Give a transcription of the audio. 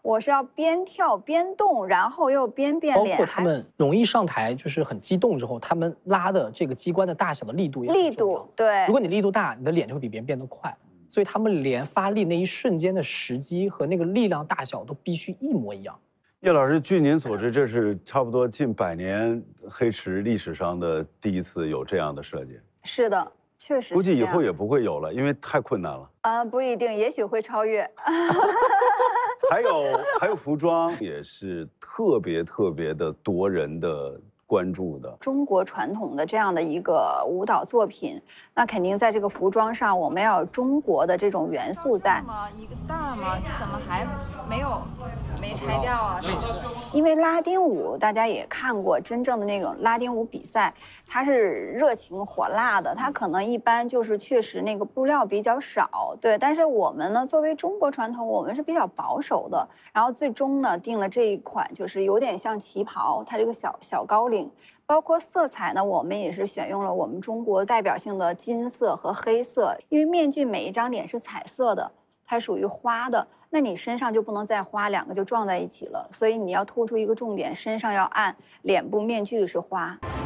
我是要边跳边动，然后又边变脸。 包括他们容易上台，就是很激动之后，他们拉的这个机关的大小的力度也很重要。 对。 如果你力度大，你的脸就会比别人变得快。所以他们连发力那一瞬间的时机和那个力量大小都必须一模一样。 叶老师，据您所知，这是差不多近100年黑池历史上的第一次有这样的设计。 是的，确实。 估计以后也不会有了，因为太困难了。 不一定，也许会超越。 还有服装也是特别的夺人的关注的。 中国传统的这样的一个舞蹈作品，那肯定在这个服装上，我们要有中国的这种元素在。 一个袋儿吗？这怎么还没拆掉啊？ 因为拉丁舞大家也看过，真正的那种拉丁舞比赛，它是热情火辣的，它可能一般就是确实那个布料比较少，对。但是我们呢，作为中国传统，我们是比较保守的，然后最终呢定了这一款，就是有点像旗袍，它这个小高领。包括色彩呢，我们也是选用了我们中国代表性的金色和黑色，因为面具每一张脸是彩色的，它属于花的，那你身上就不能再花，两个就撞在一起了，所以你要突出一个重点，身上要暗，脸部面具是花。